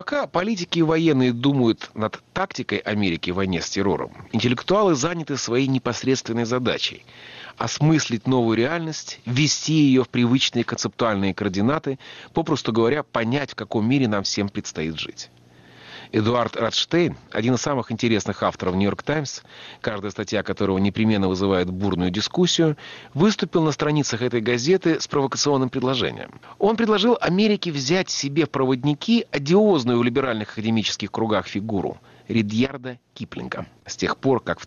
Пока политики и военные думают над тактикой Америки в войне с террором, интеллектуалы заняты своей непосредственной задачей – осмыслить новую реальность, ввести ее в привычные концептуальные координаты, попросту говоря, понять, в каком мире нам всем предстоит жить. Эдуард Радштейн, один из самых интересных авторов «Нью-Йорк Таймс», каждая статья которого непременно вызывает бурную дискуссию, выступил на страницах этой газеты с провокационным предложением. Он предложил Америке взять себе в проводники одиозную в либеральных академических кругах фигуру Ридьярда Киплинга. С тех пор, как в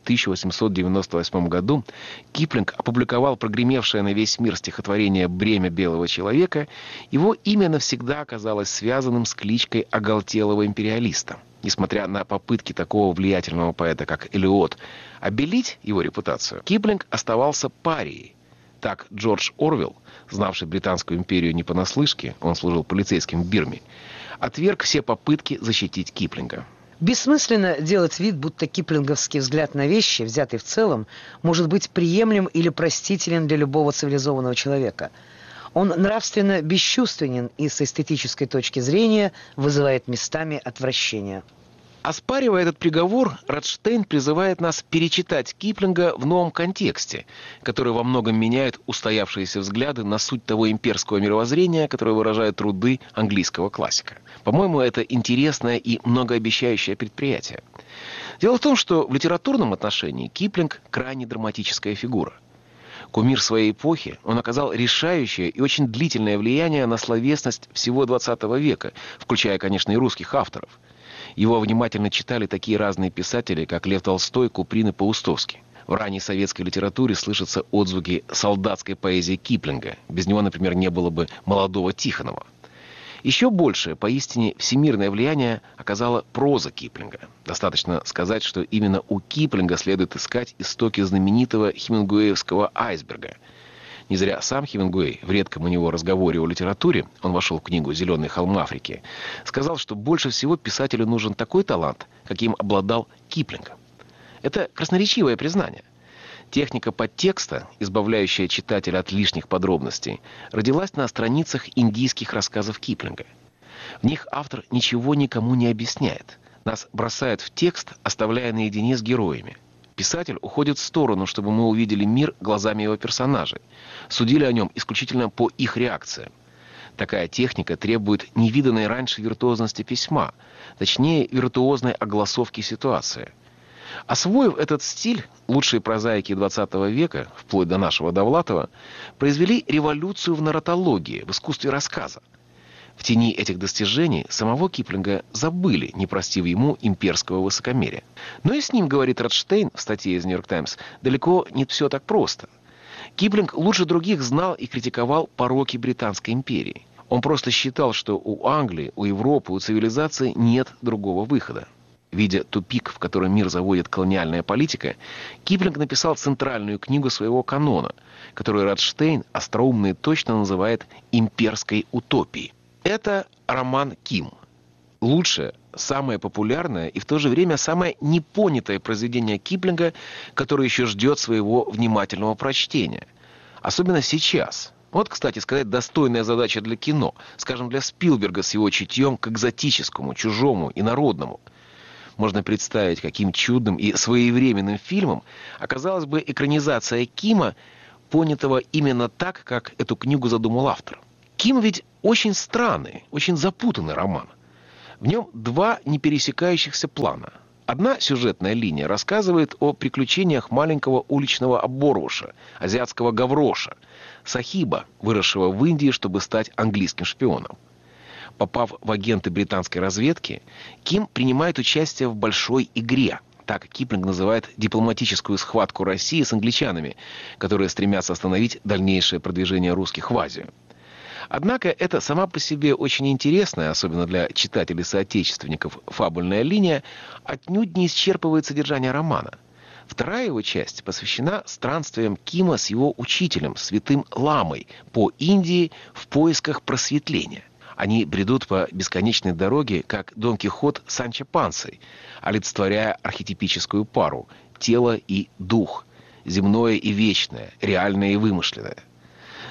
1898 году Киплинг опубликовал прогремевшее на весь мир стихотворение «Бремя белого человека», его имя навсегда оказалось связанным с кличкой оголтелого империалиста. Несмотря на попытки такого влиятельного поэта, как Элиот, обелить его репутацию, Киплинг оставался парией. Так Джордж Орвелл, знавший Британскую империю не понаслышке, он служил полицейским в Бирме, отверг все попытки защитить Киплинга. Бессмысленно делать вид, будто киплинговский взгляд на вещи, взятый в целом, может быть приемлем или простителен для любого цивилизованного человека. Он нравственно бесчувственен и с эстетической точки зрения вызывает местами отвращение. Оспаривая этот приговор, Радштейн призывает нас перечитать Киплинга в новом контексте, который во многом меняет устоявшиеся взгляды на суть того имперского мировоззрения, которое выражают труды английского классика. По-моему, это интересное и многообещающее предприятие. Дело в том, что в литературном отношении Киплинг – крайне драматическая фигура. Кумир своей эпохи, он оказал решающее и очень длительное влияние на словесность всего XX века, включая, конечно, и русских авторов. Его внимательно читали такие разные писатели, как Лев Толстой, Куприн и Паустовский. В ранней советской литературе слышатся отзвуки солдатской поэзии Киплинга. Без него, например, не было бы «Молодого Тихонова». Еще большее, поистине всемирное влияние оказала проза Киплинга. Достаточно сказать, что именно у Киплинга следует искать истоки знаменитого хемингуэевского айсберга. Не зря сам Хемингуэй в редком у него разговоре о литературе, он вошел в книгу «Зеленый холм Африки», сказал, что больше всего писателю нужен такой талант, каким обладал Киплинг. Это красноречивое признание. Техника подтекста, избавляющая читателя от лишних подробностей, родилась на страницах индийских рассказов Киплинга. В них автор ничего никому не объясняет. Нас бросают в текст, оставляя наедине с героями. Писатель уходит в сторону, чтобы мы увидели мир глазами его персонажей, судили о нем исключительно по их реакциям. Такая техника требует невиданной раньше виртуозности письма, точнее, виртуозной огласовки ситуации. Освоив этот стиль, лучшие прозаики XX века, вплоть до нашего Довлатова, произвели революцию в нарратологии, в искусстве рассказа. В тени этих достижений самого Киплинга забыли, не простив ему имперского высокомерия. Но и с ним, говорит Радштейн в статье из «Нью-Йорк Таймс», далеко не все так просто. Киплинг лучше других знал и критиковал пороки Британской империи. Он просто считал, что у Англии, у Европы, у цивилизации нет другого выхода. Видя тупик, в который мир заводит колониальная политика, Киплинг написал центральную книгу своего канона, которую Радштейн остроумно и точно называет «имперской утопией». Это роман «Ким». Лучшее, самое популярное и в то же время самое непонятое произведение Киплинга, которое еще ждет своего внимательного прочтения. Особенно сейчас. Вот, кстати сказать, достойная задача для кино, скажем, для Спилберга с его чутьем к экзотическому, чужому и народному. Можно представить, каким чудным и своевременным фильмом оказалась бы экранизация Кима, понятого именно так, как эту книгу задумал автор. Ким ведь очень странный, очень запутанный роман. В нем два непересекающихся плана. Одна сюжетная линия рассказывает о приключениях маленького уличного оборвыша, азиатского гавроша, Сахиба, выросшего в Индии, чтобы стать английским шпионом. Попав в агенты британской разведки, Ким принимает участие в большой игре. Так Киплинг называет дипломатическую схватку России с англичанами, которые стремятся остановить дальнейшее продвижение русских в Азию. Однако это сама по себе очень интересная, особенно для читателей-соотечественников, фабульная линия отнюдь не исчерпывает содержание романа. Вторая его часть посвящена странствиям Кима с его учителем, святым Ламой, по Индии в поисках просветления. Они бредут по бесконечной дороге, как Дон Кихот с Санчо Пансой, олицетворяя архетипическую пару – тело и дух, земное и вечное, реальное и вымышленное.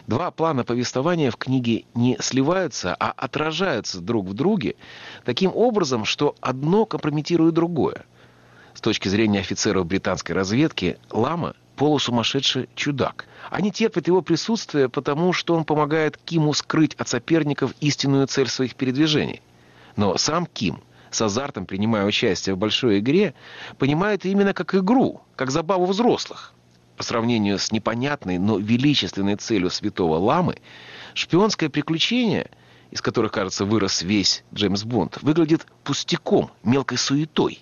Два плана повествования в книге не сливаются, а отражаются друг в друге таким образом, что одно компрометирует другое. С точки зрения офицеров британской разведки, Лама – полусумасшедший чудак. Они терпят его присутствие, потому что он помогает Киму скрыть от соперников истинную цель своих передвижений. Но сам Ким, с азартом принимая участие в большой игре, понимает именно как игру, как забаву взрослых. По сравнению с непонятной, но величественной целью святого Ламы, шпионское приключение, из которых, кажется, вырос весь Джеймс Бонд, выглядит пустяком, мелкой суетой.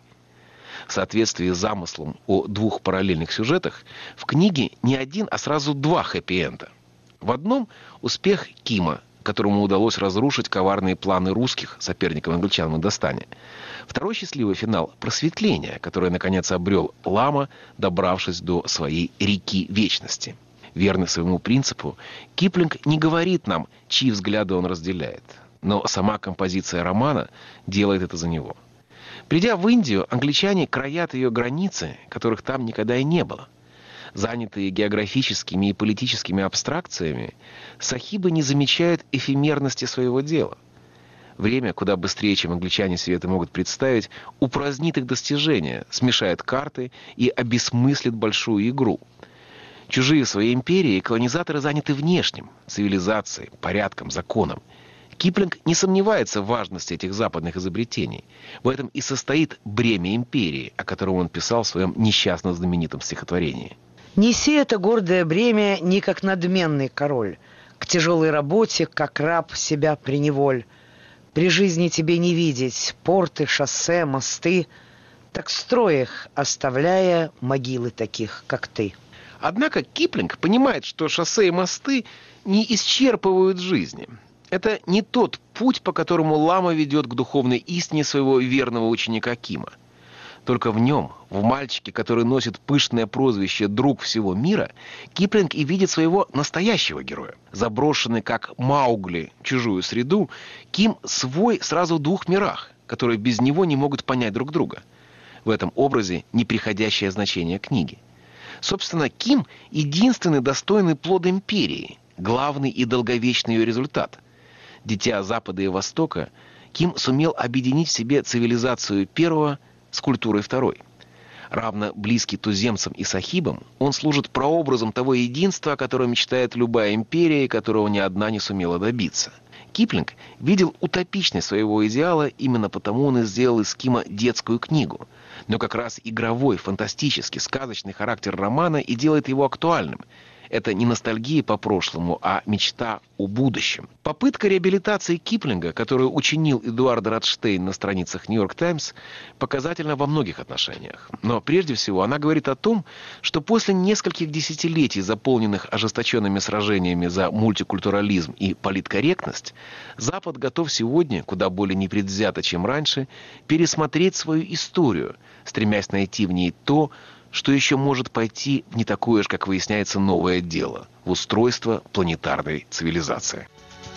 В соответствии с замыслом о двух параллельных сюжетах, в книге не один, а сразу два хэппи-энда. В одном – успех Кима, которому удалось разрушить коварные планы русских соперников англичан в Индостане. Второй счастливый финал – просветление, которое, наконец, обрел Лама, добравшись до своей реки вечности. Верный своему принципу, Киплинг не говорит нам, чьи взгляды он разделяет. Но сама композиция романа делает это за него. Придя в Индию, англичане краят ее границы, которых там никогда и не было. Занятые географическими и политическими абстракциями, сахибы не замечают эфемерности своего дела. Время, куда быстрее, чем англичане себе это могут представить, упразднит их достижения, смешает карты и обесмыслит большую игру. Чужие в своей империи колонизаторы заняты внешним – цивилизацией, порядком, законом. Киплинг не сомневается в важности этих западных изобретений. В этом и состоит бремя империи, о котором он писал в своем несчастно знаменитом стихотворении. «Неси это гордое бремя не как надменный король, к тяжелой работе, как раб, себя приневоль. При жизни тебе не видеть порты, шоссе, мосты, так строй их, оставляя могилы таких, как ты». Однако Киплинг понимает, что шоссе и мосты не исчерпывают жизни. Это не тот путь, по которому Лама ведет к духовной истине своего верного ученика Кима. Только в нем, в мальчике, который носит пышное прозвище «Друг всего мира», Киплинг и видит своего настоящего героя. Заброшенный как Маугли в чужую среду, Ким свой сразу в двух мирах, которые без него не могут понять друг друга. В этом образе неприходящее значение книги. Собственно, Ким – единственный достойный плод империи, главный и долговечный ее результат. Дитя Запада и Востока, Ким сумел объединить в себе цивилизацию первого с культурой второй. Равно близкий туземцам и сахибам, он служит прообразом того единства, о котором мечтает любая империя, и которого ни одна не сумела добиться. Киплинг видел утопичность своего идеала, именно потому он и сделал из Кима детскую книгу. Но как раз игровой, фантастический, сказочный характер романа и делает его актуальным. Это не ностальгия по прошлому, а мечта о будущем. Попытка реабилитации Киплинга, которую учинил Эдуард Радштейн на страницах «Нью-Йорк Таймс», показательна во многих отношениях. Но прежде всего она говорит о том, что после нескольких десятилетий, заполненных ожесточенными сражениями за мультикультурализм и политкорректность, Запад готов сегодня, куда более непредвзято, чем раньше, пересмотреть свою историю, стремясь найти в ней то, что еще может пойти в не такое уж, как выясняется, новое дело – в устройство планетарной цивилизации.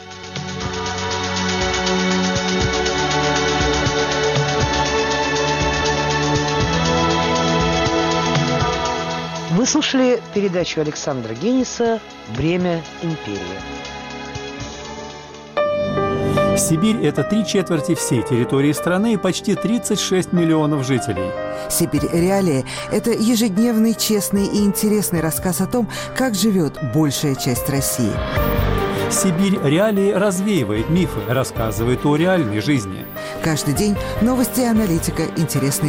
Вы слушали передачу Александра Гениса «Бремя империи». Сибирь – это 3/4 всей территории страны и почти 36 миллионов жителей. «Сибирь. Реалии» – это ежедневный, честный и интересный рассказ о том, как живет большая часть России. «Сибирь. Реалии» развеивает мифы, рассказывает о реальной жизни. Каждый день новости и аналитика, интересные